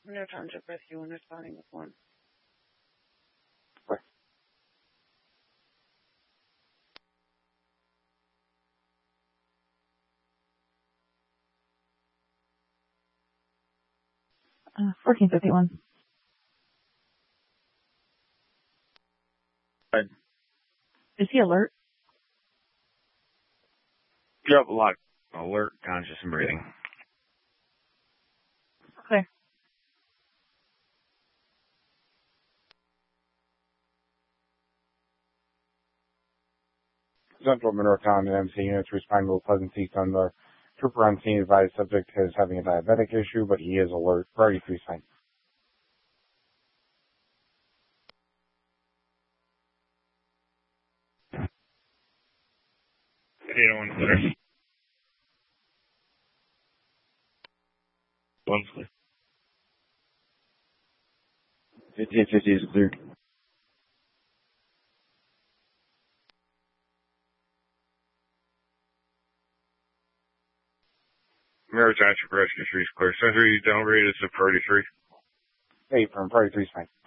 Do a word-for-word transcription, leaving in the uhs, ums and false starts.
No Township Rescue and responding with one. What? Uh, fourteen fifty-one. Right. Is he alert? Yep, lock. Alert, conscious, and breathing. Okay. Central Middletown and M C units responding to a Pleasant Cease on the trooper on scene advised subject is having a diabetic issue, but he is alert. Priority three sign. eight oh one clear. One clear. fifteen fifty is clear. Mirror Township Rescue three is clear. Sentry downgraded to priority three. Hey, from priority three is fine.